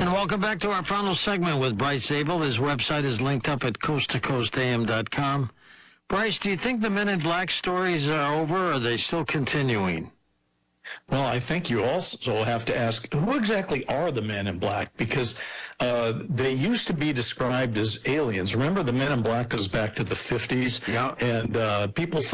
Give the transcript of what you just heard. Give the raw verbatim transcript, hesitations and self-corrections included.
And welcome back to our final segment with Bryce Zabel. His website is linked up at coast to coast a m dot com. Bryce, do you think the Men in Black stories are over, or are they still continuing? Well, I think you also have to ask, who exactly are the Men in Black? Because uh, they used to be described as aliens. Remember, the Men in Black goes back to the fifties, yeah. and uh, people